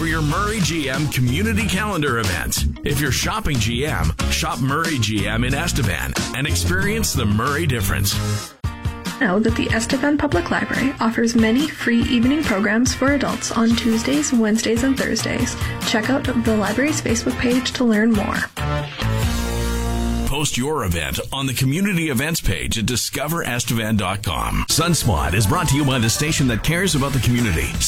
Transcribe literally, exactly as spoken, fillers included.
for your Murray G M Community Calendar event. If you're shopping G M, shop Murray G M in Estevan and experience the Murray difference. Know that the Estevan Public Library offers many free evening programs for adults on Tuesdays, Wednesdays, and Thursdays. Check out the library's Facebook page to learn more. Post your event on the community events page at discover estevan dot com. Sunspot is brought to you by the station that cares about the community.